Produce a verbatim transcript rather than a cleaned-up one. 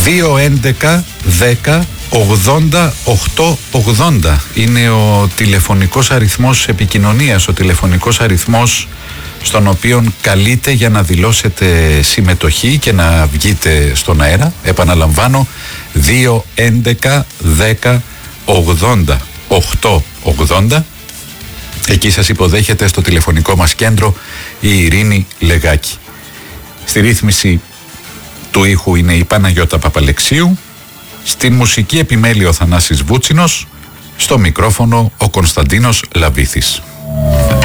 δύο έντεκα δέκα ογδόντα οκτακόσια ογδόντα είναι ο τηλεφωνικός αριθμός επικοινωνίας, ο τηλεφωνικός αριθμός στον οποίο καλείτε για να δηλώσετε συμμετοχή και να βγείτε στον αέρα. Επαναλαμβάνω, δύο έντεκα δέκα ογδόντα οκτακόσια ογδόντα. Εκεί σας υποδέχεται στο τηλεφωνικό μας κέντρο η Ειρήνη Λεγάκη. Στη ρύθμιση του ήχου είναι η Παναγιώτα Παπαλεξίου, στην μουσική επιμέλεια ο Θανάσης Βούτσινος, στο μικρόφωνο ο Κωνσταντίνος Λαβίθης.